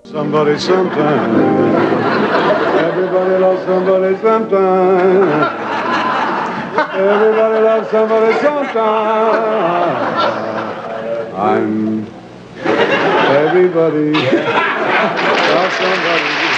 Somebody sometime. Everybody loves somebody sometime. Everybody loves somebody sometime. I'm everybody loves somebody.